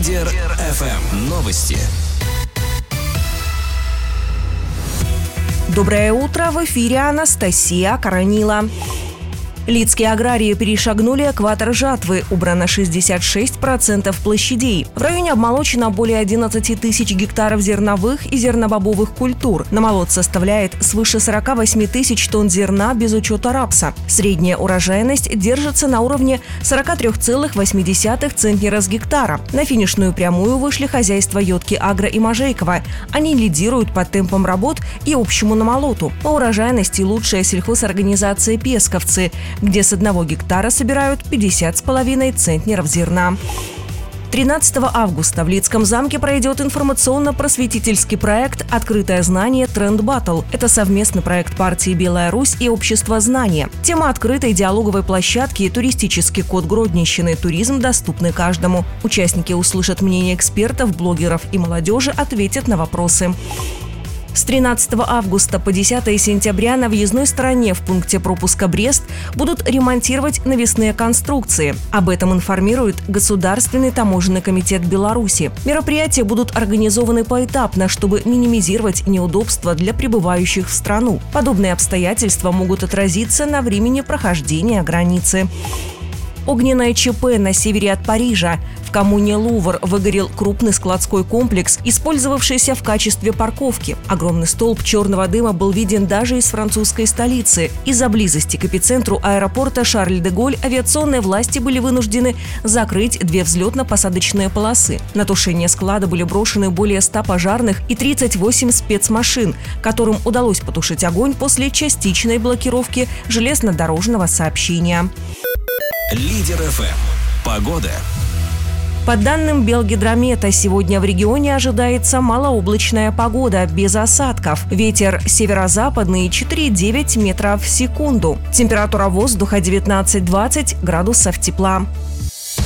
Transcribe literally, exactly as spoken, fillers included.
Лидер эф эм. Новости. Доброе утро, в эфире Анастасия Каранила. Лидские аграрии перешагнули экватор жатвы, убрано шестьдесят шесть процентов площадей. В районе обмолочено более одиннадцати тысяч гектаров зерновых и зернобобовых культур. Намолот составляет свыше сорока восьми тысяч тонн зерна без учета рапса. Средняя урожайность держится на уровне сорока трёх целых восьми десятых центнера с гектара. На финишную прямую вышли хозяйства Йодки Агро и Можейкова. Они лидируют по темпам работ и общему намолоту. По урожайности лучшая сельхозорганизация «Песковцы», где с одного гектара собирают пятьдесят с половиной центнеров зерна. тринадцатого августа в Лидском замке пройдет информационно-просветительский проект «Открытое знание. Тренд Баттл». Это совместный проект партии «Белая Русь» и общества знания. Тема открытой диалоговой площадки – туристический код Гродненщины. Туризм доступный каждому. Участники услышат мнение экспертов, блогеров и молодежи, ответят на вопросы. С тринадцатого августа по десятое сентября на въездной стороне в пункте пропуска Брест будут ремонтировать навесные конструкции. Об этом информирует Государственный таможенный комитет Беларуси. Мероприятия будут организованы поэтапно, чтобы минимизировать неудобства для прибывающих в страну. Подобные обстоятельства могут отразиться на времени прохождения границы. Огненное ЧП на севере от Парижа. В коммуне Лувр выгорел крупный складской комплекс, использовавшийся в качестве парковки. Огромный столб черного дыма был виден даже из французской столицы. Из-за близости к эпицентру аэропорта Шарль-де-Голь авиационные власти были вынуждены закрыть две взлетно-посадочные полосы. На тушение склада были брошены более ста пожарных и тридцать восемь спецмашин, которым удалось потушить огонь после частичной блокировки железнодорожного сообщения. Лидер эф эм. Погода. По данным Белгидромета, сегодня в регионе ожидается малооблачная погода, без осадков. Ветер северо-западный четыре и девять метров в секунду. Температура воздуха девятнадцать-двадцать градусов тепла.